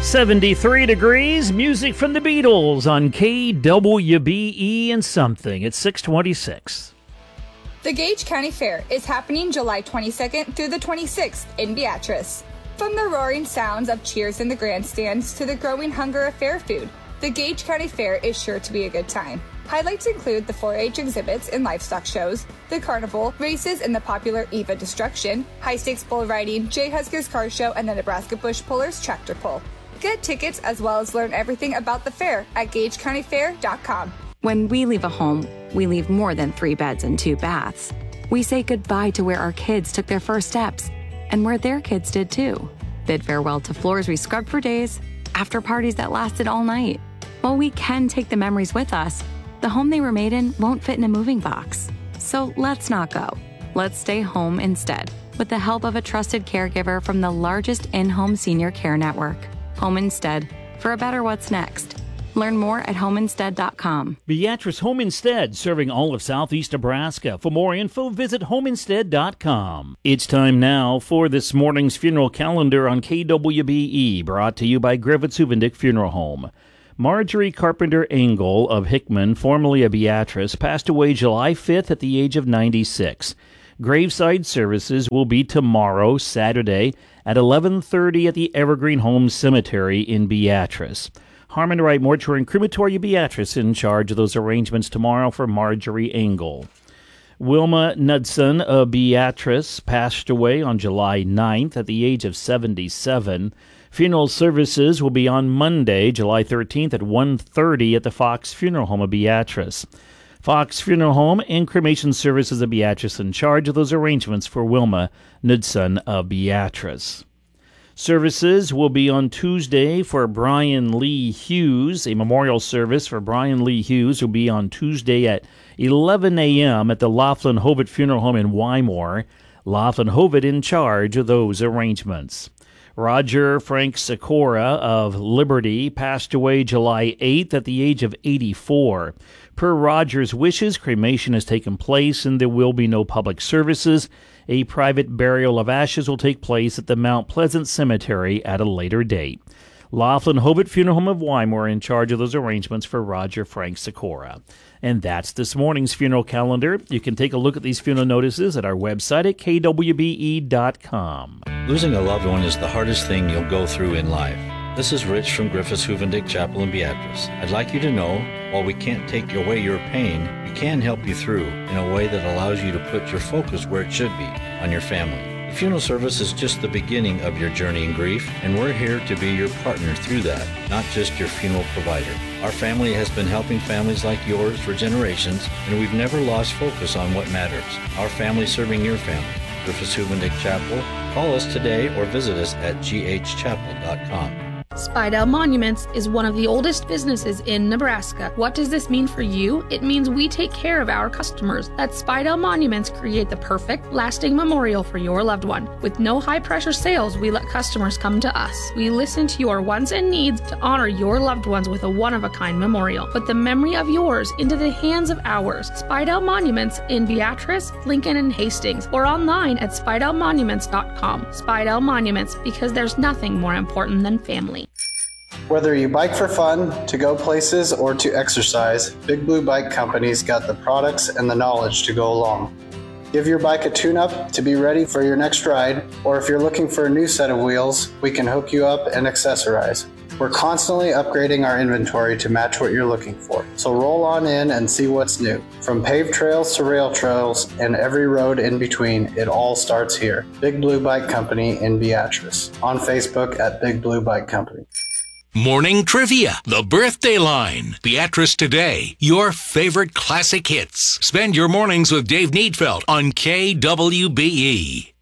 73 degrees, music from the Beatles on KWBE and something at 626. The Gage County Fair is happening July 22nd through the 26th in Beatrice. From the roaring sounds of cheers in the grandstands to the growing hunger of fair food, the Gage County Fair is sure to be a good time. Highlights include the 4-H exhibits and livestock shows, the carnival, races in the popular Eva Destruction, high-stakes bull riding, Jay Husker's car show, and the Nebraska Bush Pullers tractor pull. Get tickets as well as learn everything about the fair at GageCountyFair.com. When we leave a home, we leave more than 3 beds and 2 baths. We say goodbye to where our kids took their first steps and where their kids did too. Bid farewell to floors we scrubbed for days, after parties that lasted all night. While we can take the memories with us, the home they were made in won't fit in a moving box. So let's not go. Let's stay home instead, with the help of a trusted caregiver from the largest in-home senior care network. Home Instead, for a better what's next. Learn more at homeinstead.com. Beatrice Home Instead, serving all of southeast Nebraska. For more info, visit homeinstead.com. It's time now for this morning's funeral calendar on KWBE, brought to you by Griffiths Huvendick Funeral Home. Marjorie Carpenter Engel of Hickman, formerly of Beatrice, passed away July 5th at the age of 96. Graveside services will be tomorrow, Saturday, at 11:30 at the Evergreen Homes Cemetery in Beatrice. Harmon Wright Mortuary and Crematory Beatrice in charge of those arrangements tomorrow for Marjorie Engel. Wilma Knudsen of Beatrice passed away on July 9th at the age of 77. Funeral services will be on Monday, July 13th at 1:30 at the Fox Funeral Home of Beatrice. Fox Funeral Home and Cremation Services of Beatrice in charge of those arrangements for Wilma Knudsen of Beatrice. Services will be on Tuesday for Brian Lee Hughes. A memorial service for Brian Lee Hughes will be on Tuesday at 11 a.m. at the Laughlin Hovitt Funeral Home in Wymore. Laughlin Hovitt in charge of those arrangements. Roger Frank Sikora of Liberty passed away July 8th at the age of 84. Per Roger's wishes, cremation has taken place and there will be no public services. A private burial of ashes will take place at the Mount Pleasant Cemetery at a later date. Laughlin Hovitt Funeral Home of Wymore in charge of those arrangements for Roger Frank Sikora. And that's this morning's funeral calendar. You can take a look at these funeral notices at our website at kwbe.com. Losing a loved one is the hardest thing you'll go through in life. This is Rich from Griffiths Huvendick Chapel in Beatrice. I'd like you to know, while we can't take away your pain, we can help you through in a way that allows you to put your focus where it should be, on your family. The funeral service is just the beginning of your journey in grief, and we're here to be your partner through that, not just your funeral provider. Our family has been helping families like yours for generations, and we've never lost focus on what matters. Our family serving your family. Griffiths Huvendick Chapel. Call us today or visit us at ghchapel.com. Spidell Monuments is one of the oldest businesses in Nebraska. What does this mean for you? It means we take care of our customers. At Spidell Monuments, create the perfect, lasting memorial for your loved one. With no high-pressure sales, we let customers come to us. We listen to your wants and needs to honor your loved ones with a one-of-a-kind memorial. Put the memory of yours into the hands of ours. Spidell Monuments in Beatrice, Lincoln, and Hastings, or online at spidellmonuments.com. Spidell Monuments, because there's nothing more important than family. Whether you bike for fun, to go places, or to exercise, Big Blue Bike Company's got the products and the knowledge to go along. Give your bike a tune-up to be ready for your next ride, or if you're looking for a new set of wheels, we can hook you up and accessorize. We're constantly upgrading our inventory to match what you're looking for. So roll on in and see what's new. From paved trails to rail trails and every road in between, it all starts here. Big Blue Bike Company in Beatrice. On Facebook at Big Blue Bike Company. Morning Trivia, the birthday line. Beatrice Today, your favorite classic hits. Spend your mornings with Dave Needfeld on KWBE.